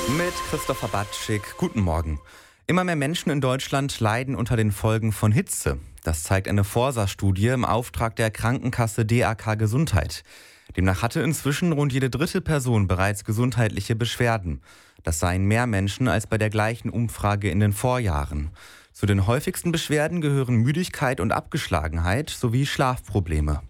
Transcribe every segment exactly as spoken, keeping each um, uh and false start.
Mit Christopher Batschik. Guten Morgen. Immer mehr Menschen in Deutschland leiden unter den Folgen von Hitze. Das zeigt eine Forsa-Studie im Auftrag der Krankenkasse D A K Gesundheit. Demnach hatte inzwischen rund jede dritte Person bereits gesundheitliche Beschwerden. Das seien mehr Menschen als bei der gleichen Umfrage in den Vorjahren. Zu den häufigsten Beschwerden gehören Müdigkeit und Abgeschlagenheit sowie Schlafprobleme.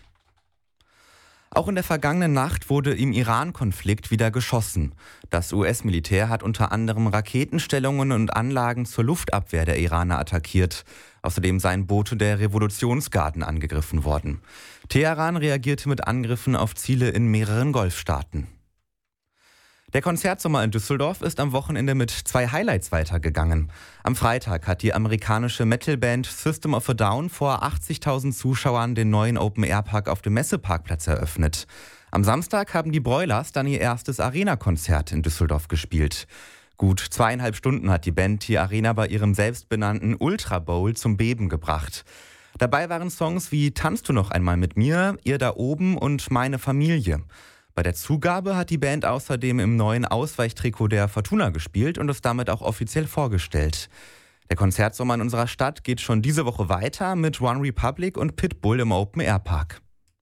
Auch in der vergangenen Nacht wurde im Iran-Konflikt wieder geschossen. Das U S-Militär hat unter anderem Raketenstellungen und Anlagen zur Luftabwehr der Iraner attackiert. Außerdem seien Boote der Revolutionsgarden angegriffen worden. Teheran reagierte mit Angriffen auf Ziele in mehreren Golfstaaten. Der Konzertsommer in Düsseldorf ist am Wochenende mit zwei Highlights weitergegangen. Am Freitag hat die amerikanische Metalband System of a Down vor achtzigtausend Zuschauern den neuen Open-Air-Park auf dem Messeparkplatz eröffnet. Am Samstag haben die Broilers dann ihr erstes Arena-Konzert in Düsseldorf gespielt. Gut zweieinhalb Stunden hat die Band die Arena bei ihrem selbstbenannten Ultra Bowl zum Beben gebracht. Dabei waren Songs wie Tanzt du noch einmal mit mir, Ihr da oben und Meine Familie. Bei der Zugabe hat die Band außerdem im neuen Ausweichtrikot der Fortuna gespielt und es damit auch offiziell vorgestellt. Der Konzertsommer in unserer Stadt geht schon diese Woche weiter mit One Republic und Pitbull im Open-Air-Park.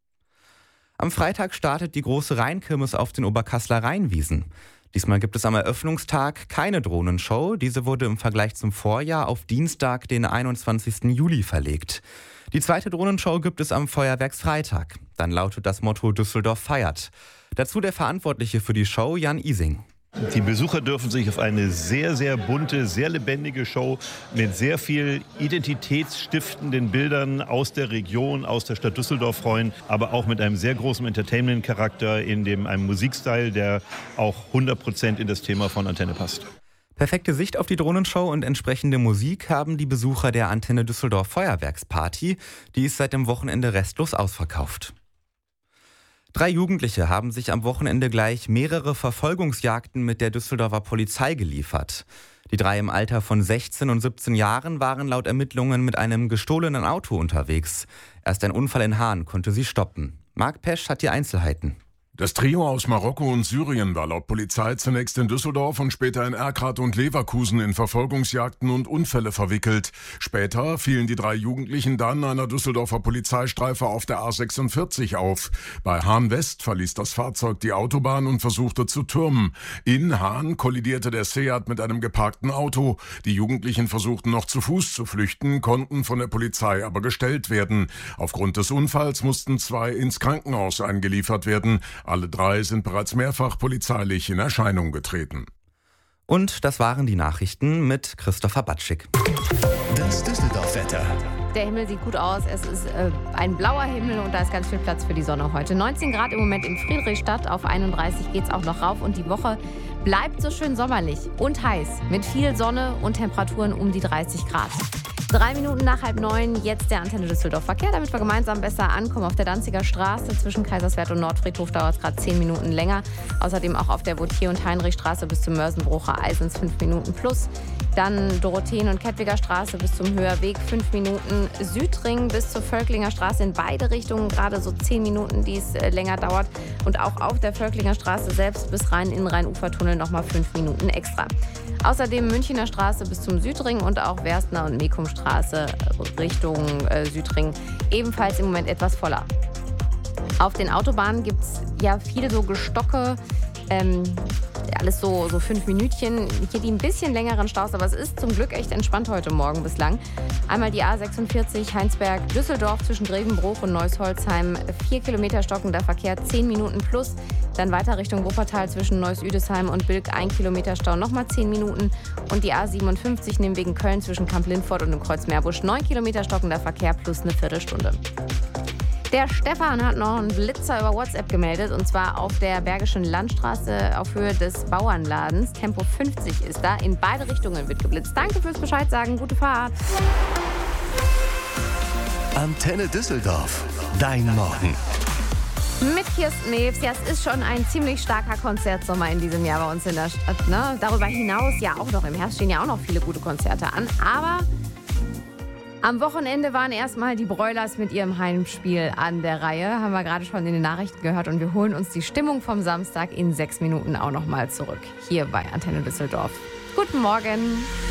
Am Freitag startet die große Rheinkirmes auf den Oberkasseler Rheinwiesen. Diesmal gibt es am Eröffnungstag keine Drohnenshow. Diese wurde im Vergleich zum Vorjahr auf Dienstag, den einundzwanzigsten Juli verlegt. Die zweite Drohnenshow gibt es am Feuerwerksfreitag. Dann lautet das Motto Düsseldorf feiert. Dazu der Verantwortliche für die Show, Jan Ising. Die Besucher dürfen sich auf eine sehr, sehr bunte, sehr lebendige Show mit sehr viel identitätsstiftenden Bildern aus der Region, aus der Stadt Düsseldorf freuen, aber auch mit einem sehr großen Entertainment-Charakter in dem, einem Musikstyle, der auch hundert Prozent in das Thema von Antenne passt. Perfekte Sicht auf die Drohnenshow und entsprechende Musik haben die Besucher der Antenne Düsseldorf Feuerwerksparty. Die ist seit dem Wochenende restlos ausverkauft. Drei Jugendliche haben sich am Wochenende gleich mehrere Verfolgungsjagden mit der Düsseldorfer Polizei geliefert. Die drei im Alter von sechzehn und siebzehn Jahren waren laut Ermittlungen mit einem gestohlenen Auto unterwegs. Erst ein Unfall in Hahn konnte sie stoppen. Marc Pesch hat die Einzelheiten. Das Trio aus Marokko und Syrien war laut Polizei zunächst in Düsseldorf und später in Erkrath und Leverkusen in Verfolgungsjagden und Unfälle verwickelt. Später fielen die drei Jugendlichen dann einer Düsseldorfer Polizeistreife auf der A sechsundvierzig auf. Bei Hahn West verließ das Fahrzeug die Autobahn und versuchte zu türmen. In Hahn kollidierte der Seat mit einem geparkten Auto. Die Jugendlichen versuchten noch zu Fuß zu flüchten, konnten von der Polizei aber gestellt werden. Aufgrund des Unfalls mussten zwei ins Krankenhaus eingeliefert werden. Alle drei sind bereits mehrfach polizeilich in Erscheinung getreten. Und das waren die Nachrichten mit Christopher Batschik. Das Düsseldorf-Wetter. Der Himmel sieht gut aus. Es ist äh, ein blauer Himmel und da ist ganz viel Platz für die Sonne heute. neunzehn Grad im Moment in Friedrichstadt. Auf einunddreißig geht es auch noch rauf. Und die Woche bleibt so schön sommerlich und heiß. Mit viel Sonne und Temperaturen um die dreißig Grad. Drei Minuten nach halb neun, jetzt der Antenne Düsseldorf Verkehr, damit wir gemeinsam besser ankommen. Auf der Danziger Straße zwischen Kaiserswerth und Nordfriedhof dauert es gerade zehn Minuten länger. Außerdem auch auf der Vautier- und Heinrichstraße bis zum Mörsenbrucher Eisens fünf Minuten plus. Dann Dorotheen- und Kettwiger Straße bis zum Höherweg fünf Minuten. Südring bis zur Völklinger Straße in beide Richtungen gerade so zehn Minuten, die es äh, länger dauert. Und auch auf der Völklinger Straße selbst bis Rhein in Rhein-Ufer-Tunnel nochmal fünf Minuten extra. Außerdem Münchner Straße bis zum Südring und auch Werstner- und Mekumstraße Richtung äh, Südring ebenfalls im Moment etwas voller. Auf den Autobahnen gibt es ja viele so Gestocke, ähm, alles so, so fünf Minütchen. Hier die ein bisschen längeren Staus, aber es ist zum Glück echt entspannt heute Morgen bislang. Einmal die A sechsundvierzig Heinsberg-Düsseldorf zwischen Grevenbruch und Neuss-Holzheim. Vier Kilometer stockender Verkehr, zehn Minuten plus. Dann weiter Richtung Wuppertal zwischen Neuss-Üdesheim und Bilk, ein Kilometer Stau, nochmal zehn Minuten. Und die A siebenundfünfzig Nimwegen Köln zwischen Kamp-Lindfort und dem Kreuz Meerbusch. neun Kilometer stockender Verkehr plus eine Viertelstunde. Der Stefan hat noch einen Blitzer über WhatsApp gemeldet, und zwar auf der Bergischen Landstraße auf Höhe des Bauernladens. Tempo fünfzig ist da, in beide Richtungen wird geblitzt. Danke fürs Bescheid sagen, gute Fahrt. Antenne Düsseldorf, dein Morgen. Mit Kirsten Neves, ja, es ist schon ein ziemlich starker Konzertsommer in diesem Jahr bei uns in der Stadt. Ne? Darüber hinaus ja auch noch, im Herbst stehen ja auch noch viele gute Konzerte an, aber Am Wochenende waren erstmal die Broilers mit ihrem Heimspiel an der Reihe. Haben wir gerade schon in den Nachrichten gehört. Und wir holen uns die Stimmung vom Samstag in sechs Minuten auch nochmal zurück. Hier bei Antenne Düsseldorf. Guten Morgen.